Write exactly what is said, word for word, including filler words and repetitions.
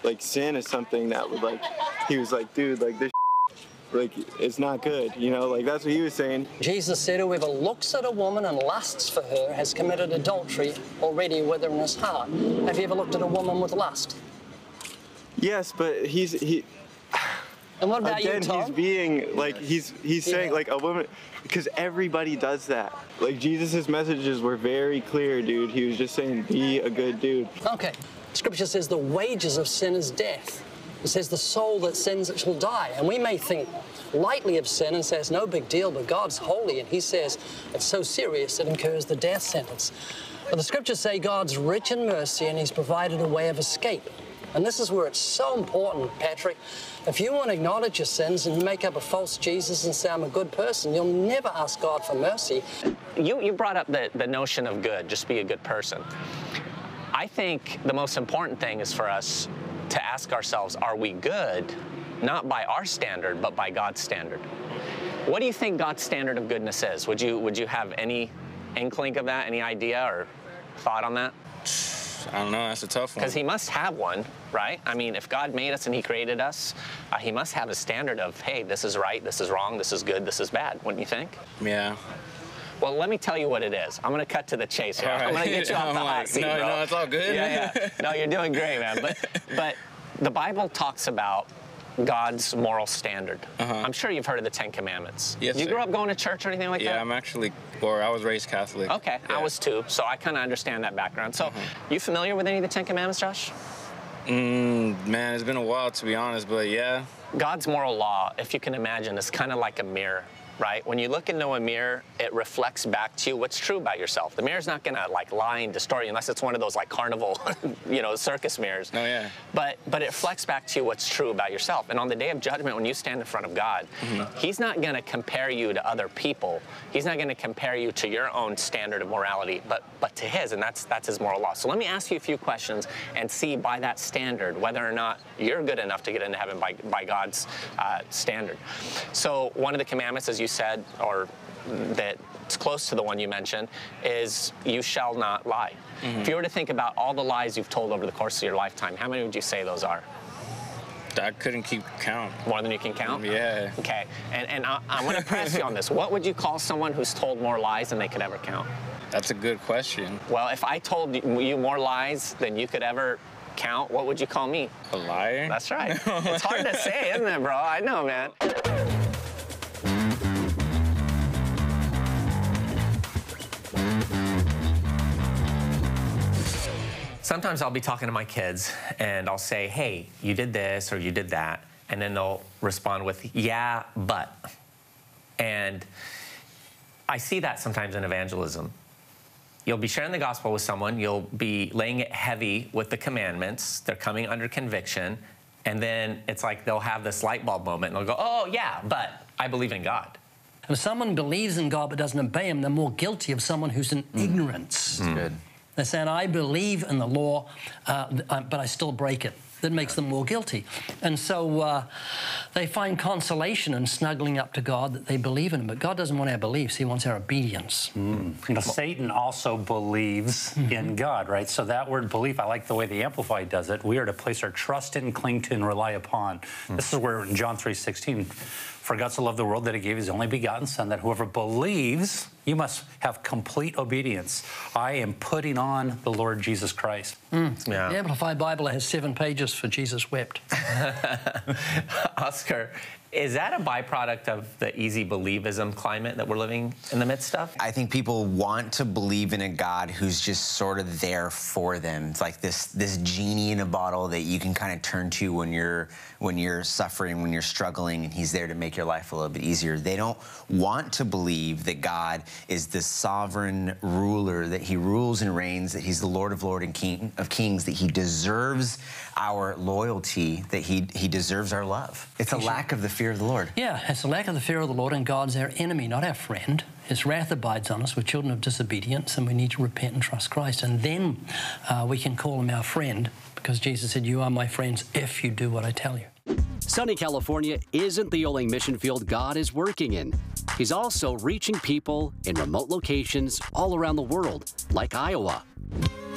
like sin is something that would like, he was like, dude, like this like it's not good, you know, like that's what he was saying. Jesus said, whoever looks at a woman and lusts for her has committed adultery already with her in his heart. Have you ever looked at a woman with lust? Yes, but he's he and what about again you, Tom? he's being like he's he's yeah. saying like a woman, because everybody does that. Like Jesus's messages were very clear, dude. He was just saying be a good dude. Okay, scripture says the wages of sin is death. It says the soul that sins it shall die. And we may think lightly of sin and say it's no big deal, but God's holy, and he says it's so serious it incurs the death sentence. But the scriptures say God's rich in mercy and he's provided a way of escape. And this is where it's so important, Patrick. If you want to acknowledge your sins and you make up a false Jesus and say I'm a good person, you'll never ask God for mercy. You, you brought up the, the notion of good, just be a good person. I think the most important thing is for us to ask ourselves, are we good, not by our standard, but by God's standard? What do you think God's standard of goodness is? Would you, would you have any inkling of that, any idea or thought on that? I don't know, that's a tough one. Because he must have one, right? I mean, if God made us and he created us, uh, he must have a standard of, hey, this is right, this is wrong, this is good, this is bad, wouldn't you think? Yeah. Well, let me tell you what it is. I'm going to cut to the chase here. Right. I'm going to get you off the hot like, seat, no, bro. No, it's all good. Yeah, yeah. No, you're doing great, man. But, but the Bible talks about God's moral standard. Uh-huh. I'm sure you've heard of the Ten Commandments. Yes, You sir. grew up going to church or anything like yeah, that? Yeah, I'm actually, or I was raised Catholic. Okay, yeah. I was too, so I kind of understand that background. So, uh-huh. You familiar with any of the Ten Commandments, Josh? Mm, man, it's been a while, to be honest, but yeah. God's moral law, if you can imagine, is kind of like a mirror, right? When you look into a mirror, it reflects back to you what's true about yourself. The mirror's not gonna like lie and distort you unless it's one of those like carnival, you know, circus mirrors. Oh yeah. But but it reflects back to you what's true about yourself. And on the day of judgment, when you stand in front of God, mm-hmm. he's not gonna compare you to other people. He's not gonna compare you to your own standard of morality, but but to his, and that's that's his moral law. So let me ask you a few questions and see by that standard whether or not you're good enough to get into heaven by, by God's uh, standard. So one of the commandments, as you said, or that's close to the one you mentioned, is you shall not lie. Mm-hmm. If you were to think about all the lies you've told over the course of your lifetime, how many would you say those are? I couldn't keep count. More than you can count? Yeah. Okay, and, and I, I'm gonna press you on this. What would you call someone who's told more lies than they could ever count? That's a good question. Well, if I told you more lies than you could ever count, what would you call me? A liar? That's right. It's hard to say, isn't it, bro? I know, man. Sometimes I'll be talking to my kids and I'll say, hey, you did this or you did that. And then they'll respond with, yeah, but. And I see that sometimes in evangelism. You'll be sharing the gospel with someone, you'll be laying it heavy with the commandments, they're coming under conviction, and then it's like they'll have this light bulb moment and they'll go, oh yeah, but I believe in God. If someone believes in God but doesn't obey him, they're more guilty of someone who's in mm. ignorance. That's good. They're saying, I believe in the law, uh, but I still break it. That makes them more guilty. And so uh, they find consolation in snuggling up to God that they believe in him. But God doesn't want our beliefs, he wants our obedience. Mm. You know, Satan also believes mm-hmm. in God, right? So that word belief, I like the way the Amplified does it. We are to place our trust in, cling to, and rely upon. Mm. This is where in John three sixteen, for God so loved the world that he gave his only begotten Son, that whoever believes, you must have complete obedience. I am putting on the Lord Jesus Christ. Mm. Yeah. The Amplified Bible has seven pages for Jesus wept. Oscar, is that a byproduct of the easy believism climate that we're living in the midst of? I think people want to believe in a God who's just sort of there for them. It's like this this genie in a bottle that you can kind of turn to when you're when you're suffering, when you're struggling, and he's there to make your life a little bit easier. They don't want to believe that God is the sovereign ruler, that he rules and reigns, that he's the Lord of Lords and King of Kings, that he deserves our loyalty, that he he deserves our love. It's a lack of the fear of the Lord. Yeah, it's a lack of the fear of the Lord, and God's our enemy, not our friend. His wrath abides on us. We're children of disobedience, and we need to repent and trust Christ. And then uh, we can call him our friend, because Jesus said, you are my friends if you do what I tell you. Sunny California isn't the only mission field God is working in. He's also reaching people in remote locations all around the world, like Iowa.